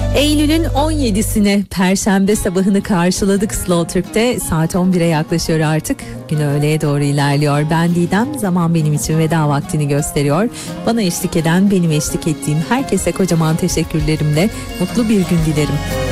Eylül'ün 17'sine Perşembe sabahını karşıladık Slow Türk'te. Saat 11'e yaklaşıyor artık. Gün öğleye doğru ilerliyor. Ben Didem. Zaman benim için veda vaktini gösteriyor. Bana eşlik eden, benim eşlik ettiğim herkese kocaman teşekkürlerimle mutlu bir gün dilerim.